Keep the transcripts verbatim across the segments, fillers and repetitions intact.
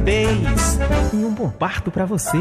gravidez e um bom parto para você.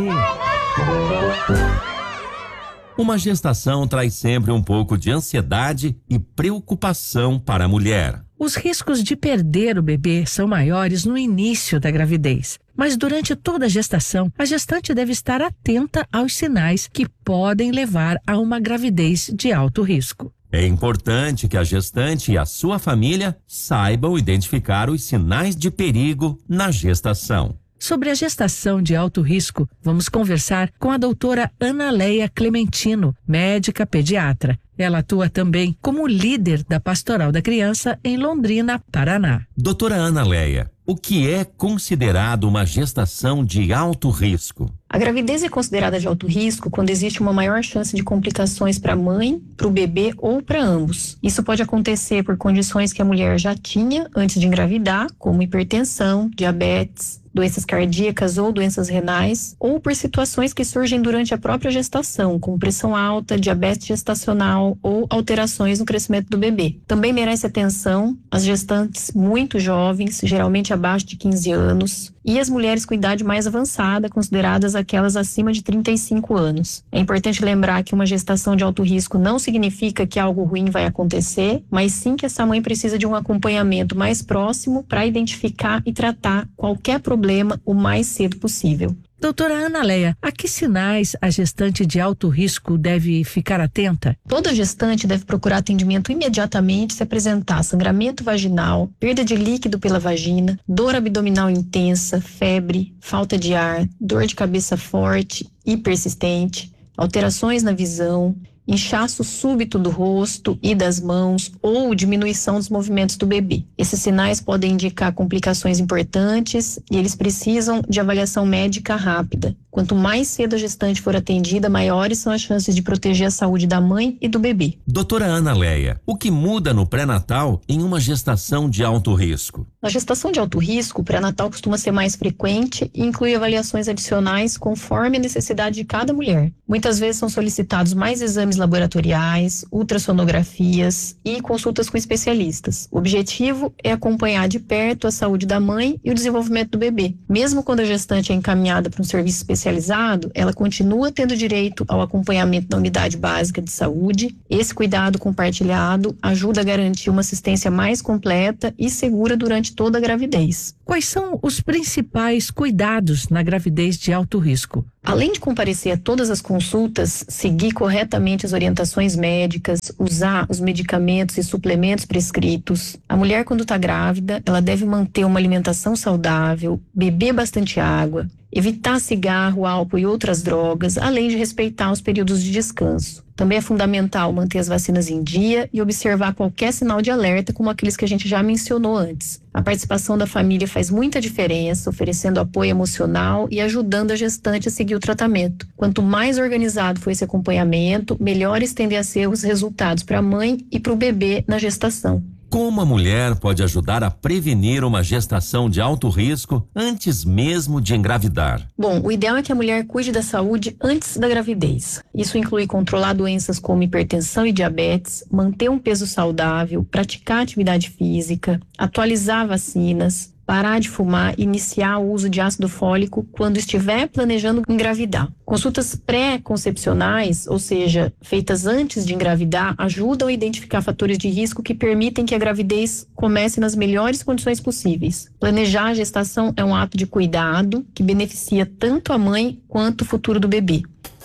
Uma gestação traz sempre um pouco de ansiedade e preocupação para a mulher. Os riscos de perder o bebê são maiores no início da gravidez. Mas durante toda a gestação, a gestante deve estar atenta aos sinais que podem levar a uma gravidez de alto risco. É importante que a gestante e a sua família saibam identificar os sinais de perigo na gestação. Sobre a gestação de alto risco, vamos conversar com a doutora Ana Leia Clementino, médica pediatra. Ela atua também como líder da Pastoral da Criança em Londrina, Paraná. Doutora Ana Leia, o que é considerado uma gestação de alto risco? A gravidez é considerada de alto risco quando existe uma maior chance de complicações para a mãe, para o bebê ou para ambos. Isso pode acontecer por condições que a mulher já tinha antes de engravidar, como hipertensão, diabetes, doenças cardíacas ou doenças renais, ou por situações que surgem durante a própria gestação, como pressão alta, diabetes gestacional ou alterações no crescimento do bebê. Também merece atenção as gestantes muito jovens, geralmente abaixo de quinze anos, e as mulheres com idade mais avançada, consideradas aquelas acima de trinta e cinco anos. É importante lembrar que uma gestação de alto risco não significa que algo ruim vai acontecer, mas sim que essa mãe precisa de um acompanhamento mais próximo para identificar e tratar qualquer problema o mais cedo possível. Doutora Ana Leia, a que sinais a gestante de alto risco deve ficar atenta? Toda gestante deve procurar atendimento imediatamente se apresentar sangramento vaginal, perda de líquido pela vagina, dor abdominal intensa, febre, falta de ar, dor de cabeça forte e persistente, alterações na visão, inchaço súbito do rosto e das mãos ou diminuição dos movimentos do bebê. Esses sinais podem indicar complicações importantes e eles precisam de avaliação médica rápida. Quanto mais cedo a gestante for atendida, maiores são as chances de proteger a saúde da mãe e do bebê. Doutora Ana Leia, o que muda no pré-natal em uma gestação de alto risco? Na gestação de alto risco, o pré-natal costuma ser mais frequente e inclui avaliações adicionais conforme a necessidade de cada mulher. Muitas vezes são solicitados mais exames laboratoriais, ultrassonografias e consultas com especialistas. O objetivo é acompanhar de perto a saúde da mãe e o desenvolvimento do bebê. Mesmo quando a gestante é encaminhada para um serviço especializado, ela continua tendo direito ao acompanhamento da unidade básica de saúde. Esse cuidado compartilhado ajuda a garantir uma assistência mais completa e segura durante toda a gravidez. Quais são os principais cuidados na gravidez de alto risco? Além de comparecer a todas as consultas, seguir corretamente as orientações médicas, usar os medicamentos e suplementos prescritos. A mulher, quando está grávida, ela deve manter uma alimentação saudável, beber bastante água, evitar cigarro, álcool e outras drogas, além de respeitar os períodos de descanso. Também é fundamental manter as vacinas em dia e observar qualquer sinal de alerta, como aqueles que a gente já mencionou antes. A participação da família faz muita diferença, oferecendo apoio emocional e ajudando a gestante a seguir o tratamento. Quanto mais organizado for esse acompanhamento, melhores tendem a ser os resultados para a mãe e para o bebê na gestação. Como a mulher pode ajudar a prevenir uma gestação de alto risco antes mesmo de engravidar? Bom, o ideal é que a mulher cuide da saúde antes da gravidez. Isso inclui controlar doenças como hipertensão e diabetes, manter um peso saudável, praticar atividade física, atualizar vacinas, parar de fumar e iniciar o uso de ácido fólico quando estiver planejando engravidar. Consultas pré-concepcionais, ou seja, feitas antes de engravidar, ajudam a identificar fatores de risco que permitem que a gravidez comece nas melhores condições possíveis. Planejar a gestação é um ato de cuidado que beneficia tanto a mãe quanto o futuro do bebê.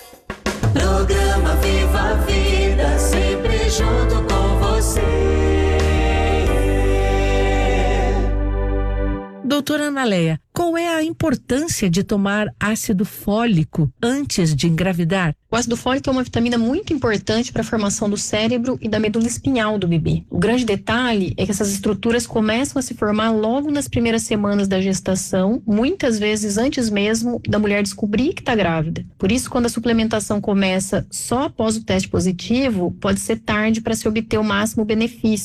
Programa Viva a Vida, sempre junto com você. Doutora Ana Leia, qual é a importância de tomar ácido fólico antes de engravidar? O ácido fólico é uma vitamina muito importante para a formação do cérebro e da medula espinhal do bebê. O grande detalhe é que essas estruturas começam a se formar logo nas primeiras semanas da gestação, muitas vezes antes mesmo da mulher descobrir que está grávida. Por isso, quando a suplementação começa só após o teste positivo, pode ser tarde para se obter o máximo benefício.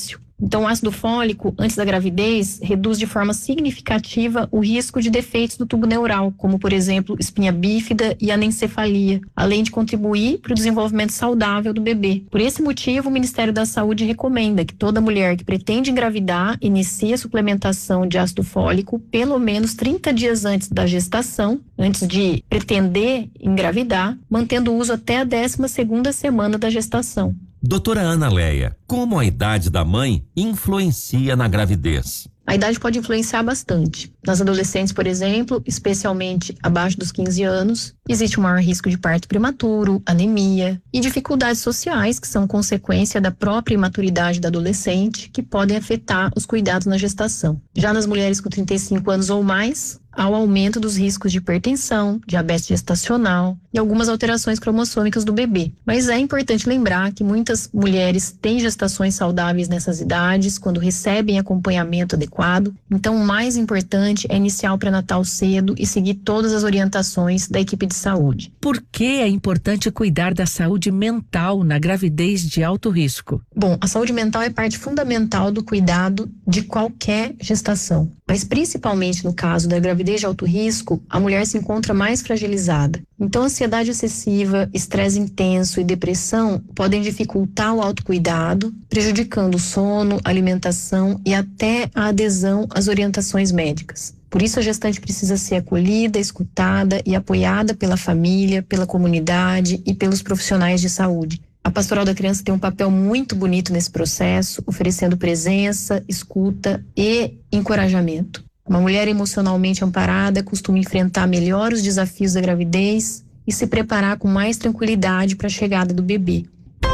Então, o ácido fólico, antes da gravidez, reduz de forma significativa o risco de defeitos do tubo neural, como, por exemplo, espinha bífida e anencefalia, além de contribuir para o desenvolvimento saudável do bebê. Por esse motivo, o Ministério da Saúde recomenda que toda mulher que pretende engravidar inicie a suplementação de ácido fólico pelo menos trinta dias antes da gestação, antes de pretender engravidar, mantendo o uso até a décima segunda semana da gestação. Doutora Ana Leia, como a idade da mãe influencia na gravidez? A idade pode influenciar bastante. Nas adolescentes, por exemplo, especialmente abaixo dos quinze anos, existe um maior risco de parto prematuro, anemia e dificuldades sociais que são consequência da própria imaturidade da adolescente, que podem afetar os cuidados na gestação. Já nas mulheres com trinta e cinco anos ou mais, há o aumento dos riscos de hipertensão, diabetes gestacional e algumas alterações cromossômicas do bebê. Mas é importante lembrar que muitas mulheres têm gestações saudáveis nessas idades, quando recebem acompanhamento adequado. Então, o mais importante é iniciar o pré-natal cedo e seguir todas as orientações da equipe de saúde. Por que é importante cuidar da saúde mental na gravidez de alto risco? Bom, a saúde mental é parte fundamental do cuidado de qualquer gestação, mas principalmente no caso da gravidez de alto risco, a mulher se encontra mais fragilizada. Então, ansiedade excessiva, estresse intenso e depressão podem dificultar o autocuidado, prejudicando o sono, a alimentação e até a adesão às orientações médicas. Por isso, a gestante precisa ser acolhida, escutada e apoiada pela família, pela comunidade e pelos profissionais de saúde. A Pastoral da Criança tem um papel muito bonito nesse processo, oferecendo presença, escuta e encorajamento. Uma mulher emocionalmente amparada costuma enfrentar melhor os desafios da gravidez e se preparar com mais tranquilidade para a chegada do bebê.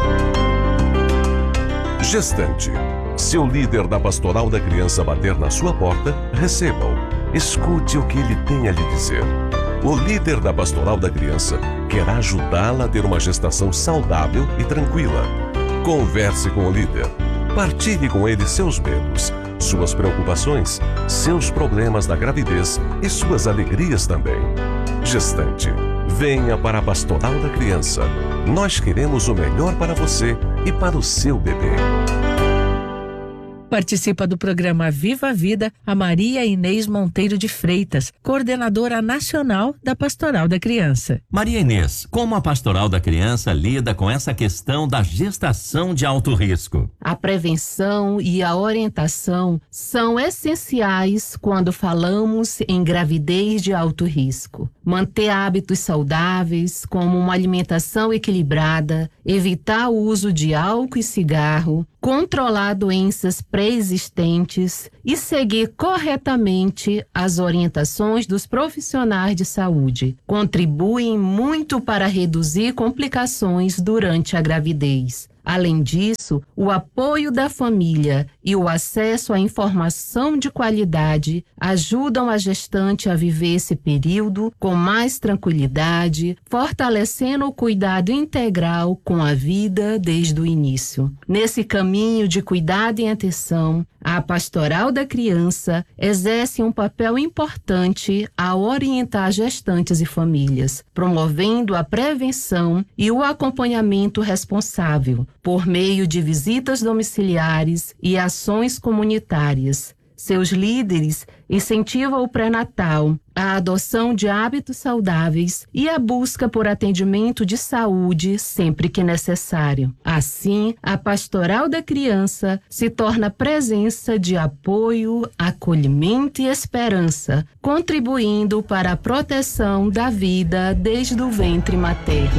Gestante. Se o líder da Pastoral da Criança bater na sua porta, receba-o. Escute o que ele tem a lhe dizer. O líder da Pastoral da Criança quer ajudá-la a ter uma gestação saudável e tranquila. Converse com o líder. Partilhe com ele seus medos, suas preocupações, seus problemas da gravidez e suas alegrias também. Gestante, venha para a Pastoral da Criança. Nós queremos o melhor para você e para o seu bebê. Participa do programa Viva a Vida a Maria Inês Monteiro de Freitas, coordenadora nacional da Pastoral da Criança. Maria Inês, como a Pastoral da Criança lida com essa questão da gestação de alto risco? A prevenção e a orientação são essenciais quando falamos em gravidez de alto risco. Manter hábitos saudáveis, como uma alimentação equilibrada, evitar o uso de álcool e cigarro, controlar doenças pré-existentes e seguir corretamente as orientações dos profissionais de saúde contribuem muito para reduzir complicações durante a gravidez. Além disso, o apoio da família e o acesso à informação de qualidade ajudam a gestante a viver esse período com mais tranquilidade, fortalecendo o cuidado integral com a vida desde o início. Nesse caminho de cuidado e atenção, a Pastoral da Criança exerce um papel importante ao orientar gestantes e famílias, promovendo a prevenção e o acompanhamento responsável, por meio de visitas domiciliares e ações comunitárias. Seus líderes incentivam o pré-natal, a adoção de hábitos saudáveis e a busca por atendimento de saúde sempre que necessário. Assim, a Pastoral da Criança se torna presença de apoio, acolhimento e esperança, contribuindo para a proteção da vida desde o ventre materno.